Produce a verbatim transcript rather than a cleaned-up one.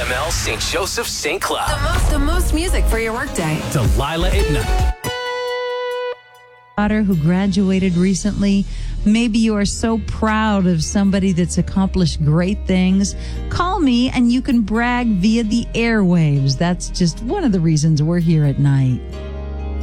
M L Saint Joseph Saint Cloud. The most, the most music for your workday. Delilah at night. Daughter who graduated recently. Maybe you are so proud of somebody that's accomplished great things. Call me and you can brag via the airwaves. That's just one of the reasons we're here at night.